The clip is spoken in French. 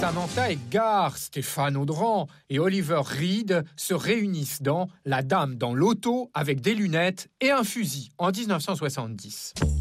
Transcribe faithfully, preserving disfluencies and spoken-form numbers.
Samantha Eggar, Stéphane Audran et Oliver Reed se réunissent dans La Dame dans l'auto avec des lunettes et un fusil en dix-neuf cent soixante-dix.